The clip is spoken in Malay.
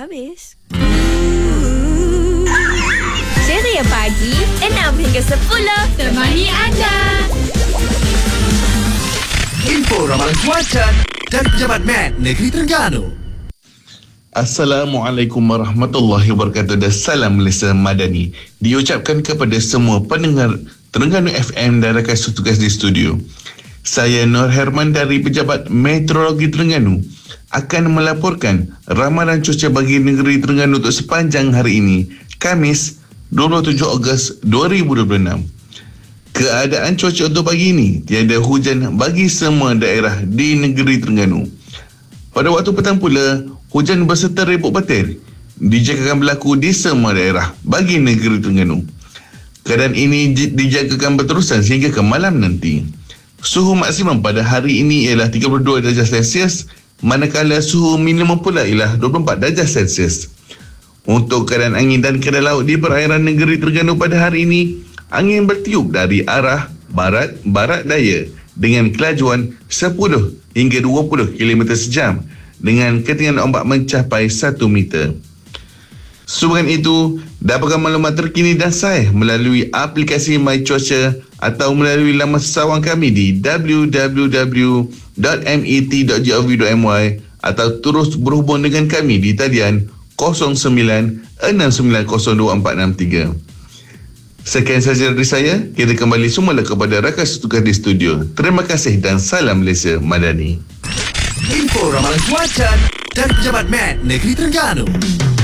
habis. Ceria pagi 6 hingga 10 temani anda. Info ramalan cuaca dari Pejabat Met Negeri Terengganu. Assalamualaikum warahmatullahi wabarakatuh dan salam Malaysia Madani diucapkan kepada semua pendengar Terengganu FM dan rakan setugas di studio. Saya Nur Herman dari Pejabat Meteorologi Terengganu akan melaporkan ramalan cuaca bagi negeri Terengganu untuk sepanjang hari ini, Khamis 27 Ogos 2026. Keadaan cuaca untuk pagi ini, tiada hujan bagi semua daerah di negeri Terengganu. Pada waktu petang pula, hujan berserta ribut petir dijangkakan berlaku di semua daerah bagi negeri Terengganu. Keadaan ini dijangkakan berterusan sehingga ke malam nanti. Suhu maksimum pada hari ini ialah 32 darjah Celsius, manakala suhu minimum pula ialah 24 darjah Celsius. Untuk keadaan angin dan keadaan laut di perairan negeri Terengganu pada hari ini, angin bertiup dari arah barat daya dengan kelajuan 10 hingga 20 km sejam dengan ketinggian ombak mencapai 1 meter. Sehubungan itu, dapatkan maklumat terkini dan sahih melalui aplikasi My Cuaca atau melalui laman sesawang kami di www.met.gov.my atau terus berhubung dengan kami di talian 0969024663. Sekian sahaja dari saya. Kita kembali semula kepada rakan setugas di studio. Terima kasih dan salam Malaysia Madani. Info ramalan cuaca dari Pejabat Met Negeri Terengganu.